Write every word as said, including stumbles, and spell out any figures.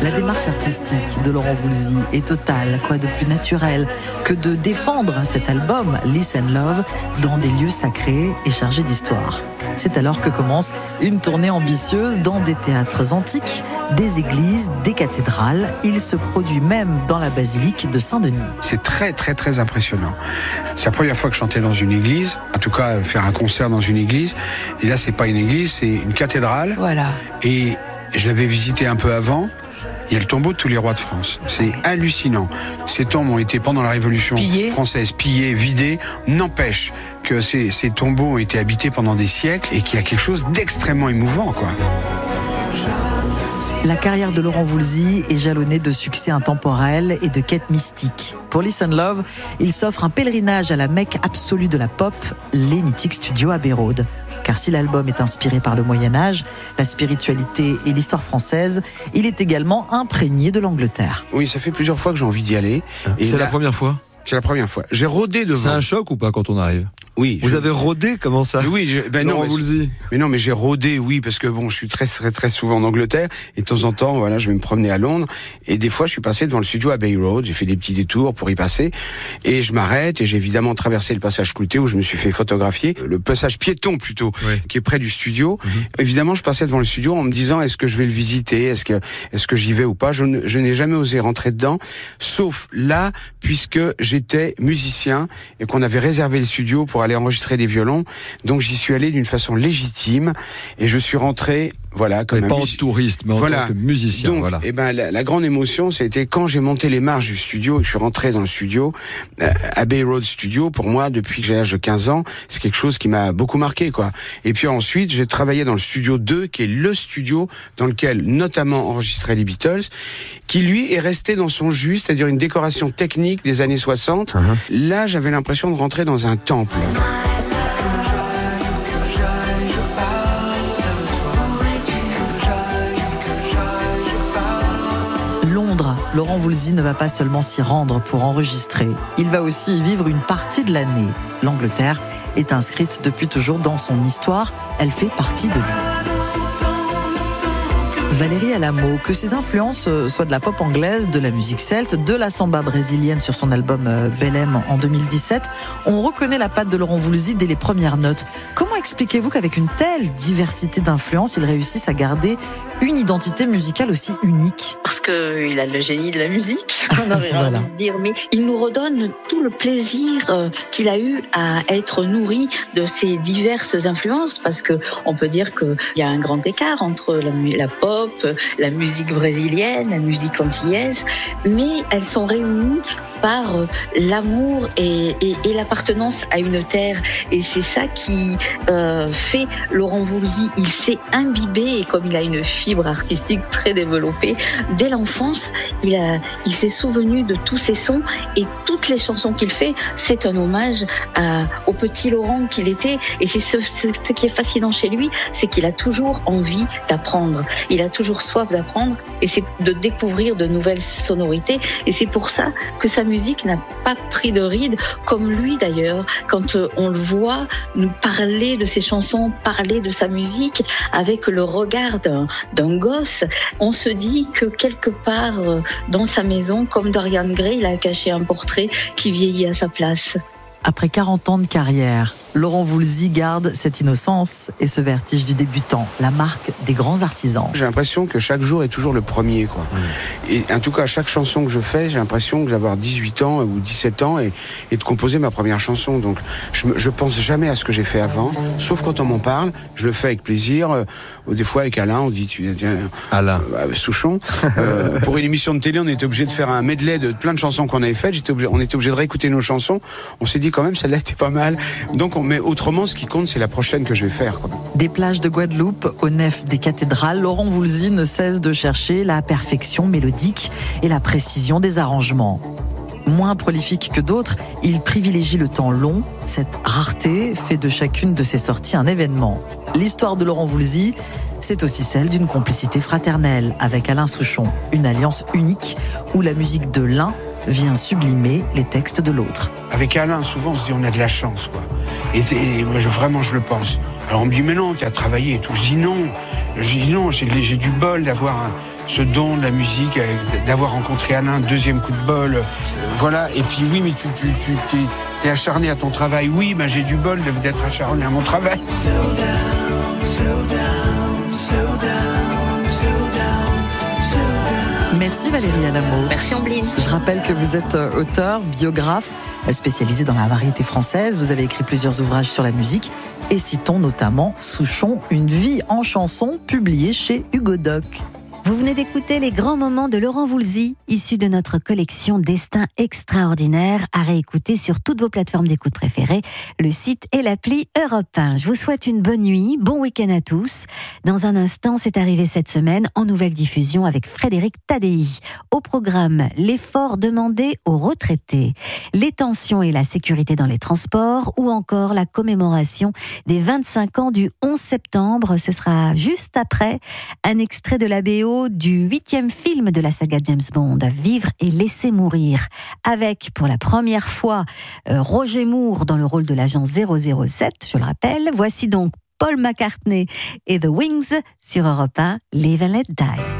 La démarche artistique de Laurent Voulzy est totale. Quoi de plus naturel que de défendre cet album Listen Love dans des lieux sacrés et chargés d'histoire. C'est alors que commence une tournée ambitieuse dans des théâtres antiques, des églises, des cathédrales. Il se produit même dans la basilique de Saint-Denis. C'est très très très impressionnant. C'est la première fois que je chantais dans une église, en tout cas faire un concert dans une église. Et là, c'est pas une église, c'est une cathédrale. Voilà. Et je l'avais visité un peu avant. Il y a le tombeau de tous les rois de France. C'est hallucinant. Ces tombes ont été, pendant la Révolution Pillés. française, pillées, vidées. N'empêche que ces, ces tombeaux ont été habités pendant des siècles et qu'il y a quelque chose d'extrêmement émouvant, quoi. La carrière de Laurent Voulzy est jalonnée de succès intemporels et de quêtes mystiques. Pour Listen Love, il s'offre un pèlerinage à la Mecque absolue de la pop, les mythiques studios Abbey Road. Car si l'album est inspiré par le Moyen-Âge, la spiritualité et l'histoire française, il est également imprégné de l'Angleterre. Oui, ça fait plusieurs fois que j'ai envie d'y aller. Et C'est là, la première fois? C'est la première fois. J'ai rôdé devant. C'est un choc ou pas quand on arrive? Oui. Vous je... avez rôdé, comment ça? Mais oui, je... ben non, mais, Voulzy. mais non, mais j'ai rôdé, oui, parce que bon, je suis très très très souvent en Angleterre et de temps en temps, voilà, je vais me promener à Londres et des fois, je suis passé devant le studio Abbey Road. J'ai fait des petits détours pour y passer et je m'arrête et j'ai évidemment traversé le passage clouté où je me suis fait photographier, le passage piéton plutôt, Oui. qui est près du studio. Mm-hmm. Évidemment, je passais devant le studio en me disant est-ce que je vais le visiter, est-ce que est-ce que j'y vais ou pas. Je, ne, je n'ai jamais osé rentrer dedans, sauf là, puisque j'étais musicien et qu'on avait réservé le studio pour aller enregistrer des violons. Donc j'y suis allé d'une façon légitime et je suis rentré, voilà, comme Mais un pas en mus- touriste, mais en voilà. tant que musicien. Donc, voilà. eh ben, la, la grande émotion, c'était quand j'ai monté les marches du studio et que je suis rentré dans le studio, euh, Abbey Road Studio, pour moi, depuis que j'ai l'âge de quinze ans, c'est quelque chose qui m'a beaucoup marqué, quoi. Et puis ensuite, j'ai travaillé dans le studio deux, qui est le studio dans lequel, notamment, enregistraient les Beatles, qui, lui, est resté dans son jus, c'est-à-dire une décoration technique des années soixante. Uh-huh. Là, j'avais l'impression de rentrer dans un temple. Londres, Laurent Voulzy ne va pas seulement s'y rendre pour enregistrer, il va aussi y vivre une partie de l'année. L'Angleterre est inscrite depuis toujours dans son histoire, elle fait partie de lui. Valérie Alamo, que ses influences soient de la pop anglaise, de la musique celte, de la samba brésilienne sur son album Belém en deux mille dix-sept, on reconnaît la patte de Laurent Voulzy dès les premières notes. Comment expliquez-vous qu'avec une telle diversité d'influences, il réussisse à garder une identité musicale aussi unique? Parce qu'il a le génie de la musique, on aurait Voilà. envie de dire, mais il nous redonne tout le plaisir qu'il a eu à être nourri de ces diverses influences, parce que on peut dire qu'il y a un grand écart entre la, la pop, la musique brésilienne, la musique antillaise, mais elles sont réunies par l'amour et, et, et l'appartenance à une terre. Et c'est ça qui euh, fait Laurent Voulzy. Il s'est imbibé, et comme il a une fibre artistique très développée, dès l'enfance, il, a, il s'est souvenu de tous ces sons, et toutes les chansons qu'il fait, c'est un hommage à, au petit Laurent qu'il était. Et c'est ce, ce, ce qui est fascinant chez lui, c'est qu'il a toujours envie d'apprendre. Il a toujours soif d'apprendre, et c'est de découvrir de nouvelles sonorités. Et c'est pour ça que sa musique n'a pas pris de ride, comme lui d'ailleurs. Quand on le voit nous parler de ses chansons, parler de sa musique avec le regard d'un, d'un gosse, on se dit que quelque part dans sa maison, comme Dorian Gray, il a caché un portrait qui vieillit à sa place. Après quarante ans de carrière, Laurent Voulzy garde cette innocence et ce vertige du débutant, la marque des grands artisans. J'ai l'impression que chaque jour est toujours le premier, quoi. Mmh. Et en tout cas, chaque chanson que je fais, j'ai l'impression que d'avoir dix-huit ans ou dix-sept ans et, et de composer ma première chanson. Donc, je, me, je pense jamais à ce que j'ai fait avant, sauf quand on m'en parle. Je le fais avec plaisir. Euh, des fois, avec Alain, on dit, tu viens, Alain euh, Souchon. Euh, pour une émission de télé, on était obligé de faire un medley de plein de chansons qu'on avait faites. J'étais obligé, on était obligé de réécouter nos chansons. On s'est dit quand même, celle-là était pas mal. Donc, on, mais autrement, ce qui compte, c'est la prochaine que je vais faire, quoi. Des plages de Guadeloupe aux nefs des cathédrales, Laurent Voulzy ne cesse de chercher la perfection mélodique et la précision des arrangements. Moins prolifique que d'autres, il privilégie le temps long. Cette rareté fait de chacune de ses sorties un événement. L'histoire de Laurent Voulzy, c'est aussi celle d'une complicité fraternelle avec Alain Souchon. Une alliance unique où la musique de l'un vient sublimer les textes de l'autre. Avec Alain, souvent, on se dit on a de la chance, quoi. Et, et moi, je, vraiment, je le pense. Alors, on me dit, mais non, tu as travaillé et tout. Je dis non. Je dis non, j'ai, j'ai du bol d'avoir un, ce don de la musique, euh, d'avoir rencontré Alain, deuxième coup de bol, euh, voilà. Et puis oui, mais tu, tu, tu t'es, t'es acharné à ton travail. Oui, ben j'ai du bol d'être acharné à mon travail. Merci Valérie Adamo. Merci Ambline. Je rappelle que vous êtes auteur, biographe, spécialisé dans la variété française. Vous avez écrit plusieurs ouvrages sur la musique et citons notamment Souchon, une vie en chanson, publié chez Hugo Doc. Vous venez d'écouter les grands moments de Laurent Voulzy, issus de notre collection Destin extraordinaire, à réécouter sur toutes vos plateformes d'écoute préférées, le site et l'appli Europe un. Je vous souhaite une bonne nuit, bon week-end à tous. Dans un instant, c'est arrivé cette semaine en nouvelle diffusion avec Frédéric Tadei. Au programme, l'effort demandé aux retraités, les tensions et la sécurité dans les transports, ou encore la commémoration des vingt-cinq ans du onze septembre. Ce sera juste après un extrait de la B O du huitième film de la saga James Bond, Vivre et laisser mourir, avec pour la première fois euh, Roger Moore dans le rôle de l'agent zéro zéro sept, je le rappelle. Voici donc Paul McCartney et The Wings sur Europe un, Live and Let Die.